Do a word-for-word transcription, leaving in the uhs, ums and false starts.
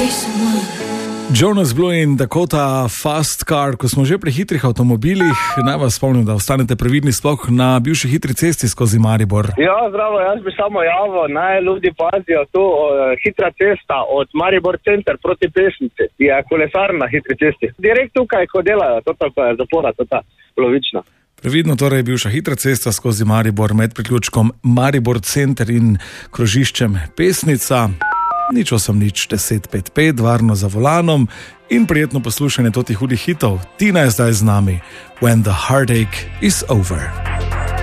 Jonas Blue in Dakota Fast Car. Ko smo že pri hitrih avtomobilih, naj vas spomnim, da ostanete previdni sploh na bivši hitri cesti skozi Maribor. Ja, zdravo, jaz bi samo javil, naj ljudi pazijo tu, o, hitra cesta od Maribor center proti Pesnici, je kolesarna hitri cesti. Direkt tukaj, ko delajo, to pa je zapora, to ta polovična. Previdno torej bivša hitra cesta skozi Maribor med priključkom Maribor center in krožiščem Pesnica. Nič osem nič deset pet pet, varno za volanom in prijetno poslušanje totih hudih hitov. Tina je zdaj z nami. When the heartache is over.